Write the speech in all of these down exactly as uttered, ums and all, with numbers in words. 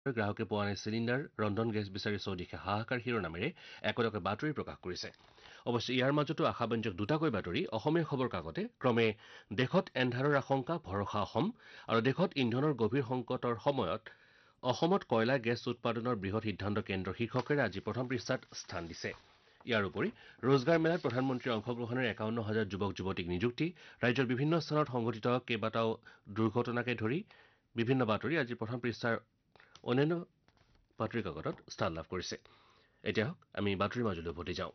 গ্ৰাহকে পোৱা নাই চিলিণ্ডাৰ ৰন্ধন গেছ বিচাৰি চৌদিশে হাহাকাৰ শিৰোনামেৰে একোটাকৈ বাতৰি প্ৰকাশ কৰিছে। অৱশ্যে ইয়াৰ মাজতো আশাব্যঞ্জক দুটাকৈ বাতৰি অসমীয়া খবৰ কাকতে ক্ৰমে দেশত এন্ধাৰৰ আশংকা ভৰসা অসম আৰু দেশত ইন্ধনৰ গভীৰ সংকটৰ সময়ত অসমত কয়লা গেছ উৎপাদনৰ বৃহৎ সিদ্ধান্ত কেন্দ্ৰ শীৰ্ষকেৰে আজি প্ৰথম পৃষ্ঠাত স্থান দিছে। ইয়াৰ উপৰি ৰোজগাৰ মেলাত প্ৰধানমন্ত্ৰীৰ অংশগ্ৰহণেৰে একাৱন্ন হাজাৰ যুৱক যুৱতীক নিযুক্তি ৰাজ্যৰ বিভিন্ন স্থানত সংঘটিত কেইবাটাও দুৰ্ঘটনাকে ধৰি বিভিন্ন বাতৰি আজি প্ৰথম পৃষ্ঠাৰ অন্যান্য বাতৰি কাকতত স্থান লাভ কৰিছে। এতিয়া আমি বাতৰিৰ মাজলৈ উভতি যাওঁ।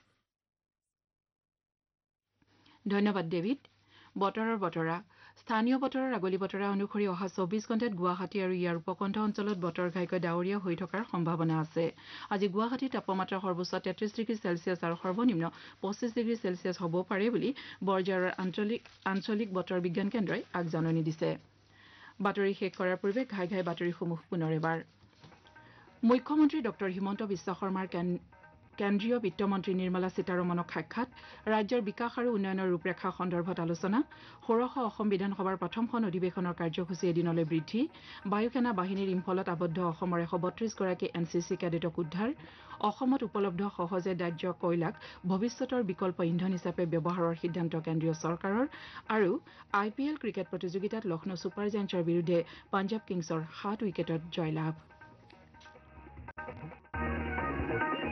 ধন্যবাদ ডেভিড। বতৰৰ বতৰা স্থানীয় বতৰৰ আগলি বতৰা অনুসৰি অহা চৌবিশ ঘণ্টাত গুৱাহাটী আৰু ইয়াৰ উপকণ্ঠ অঞ্চলত বতৰ ঘাইকৈ ডাৱৰীয়া হৈ থকাৰ সম্ভাৱনা আছে। আজি গুৱাহাটীৰ তাপমাত্ৰা সৰ্বোচ্চ তেত্ৰিশ ডিগ্ৰী চেলছিয়াছ আৰু সৰ্বনিম্ন পঁচিছ ডিগ্ৰী চেলছিয়াছ হ'ব পাৰে বুলি বৰঝাৰৰ আঞ্চলিক আঞ্চলিক বতৰ বিজ্ঞান কেন্দ্ৰই আগজাননী দিছে। বাতৰি শেষ কৰাৰ পূৰ্বে ঘাই ঘাই বাতৰিসমূহ পুনৰ এবাৰ। মুখ্যমন্ত্ৰী ডক্টৰ হিমন্ত বিশ্ব শৰ্মাৰ কেন্দ্ৰীয় বিত্তমন্ত্ৰী নিৰ্মলা সীতাৰমণক সাক্ষাৎ ৰাজ্যৰ বিকাশ আৰু উন্নয়নৰ ৰূপৰেখা সন্দৰ্ভত আলোচনা ষোড়শ অসম বিধানসভাৰ প্ৰথমখন অধিৱেশনৰ কাৰ্যসূচী এদিনলৈ বৃদ্ধি বায়ুসেনা বাহিনীৰ ইম্ফলত আবদ্ধ অসমৰ এশ বত্ৰিশ গৰাকী এন চি চি কেডেটক উদ্ধাৰ অসমত উপলব্ধ সহজে দাহ্য কয়লাক ভৱিষ্যতৰ বিকল্প ইন্ধন হিচাপে ব্যৱহাৰৰ সিদ্ধান্ত কেন্দ্ৰীয় চৰকাৰৰ আৰু আই পি এল ক্ৰিকেট প্ৰতিযোগিতাত লক্ষ্ণৌ ছুপাৰ জায়েণ্টছৰ বিৰুদ্ধে পাঞ্জাৱ কিংছৰ সাত উইকেটত জয়লাভ।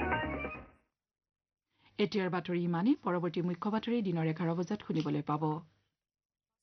এতিয়াৰ বাতৰি ইমানেই। পৰৱৰ্তী মুখ্য বাতৰি দিনৰ এঘাৰ বজাত শুনিবলৈ পাব।